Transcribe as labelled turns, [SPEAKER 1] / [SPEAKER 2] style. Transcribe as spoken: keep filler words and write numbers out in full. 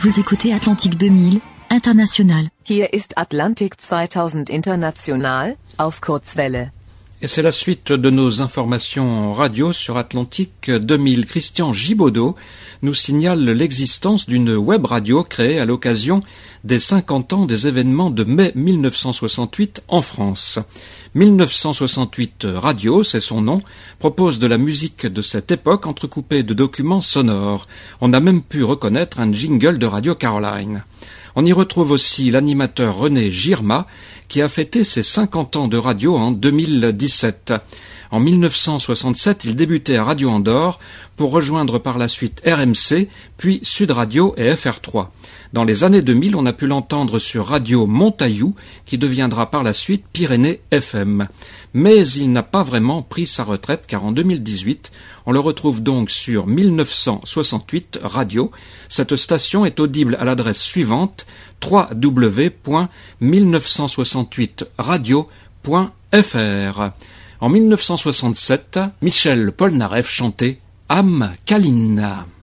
[SPEAKER 1] Vous écoutez Atlantique deux mille, International.
[SPEAKER 2] Hier ist Atlantik zweitausend International, auf Kurzwelle.
[SPEAKER 3] Et c'est la suite de nos informations radio sur Atlantique deux mille. Christian Gibaudot nous signale l'existence d'une web radio créée à l'occasion des cinquante ans des événements de mai mille neuf cent soixante-huit en France. mille neuf cent soixante-huit Radio, c'est son nom, propose de la musique de cette époque entrecoupée de documents sonores. On a même pu reconnaître un jingle de Radio Caroline. On y retrouve aussi l'animateur René Girma, qui a fêté ses cinquante ans de radio en deux mille dix-sept. En mille neuf cent soixante-sept, il débutait à Radio Andorre pour rejoindre par la suite R M C, puis Sud Radio et F R trois. Dans les années deux mille, on a pu l'entendre sur Radio Montaillou, qui deviendra par la suite Pyrénées F M. Mais il n'a pas vraiment pris sa retraite, car en deux mille dix-huit, on le retrouve donc sur mille neuf cent soixante-huit Radio. Cette station est audible à l'adresse suivante, w w w point mille neuf cent soixante-huit radio point f r. En mille neuf cent soixante-sept, Michel Polnareff chantait Am Kalina.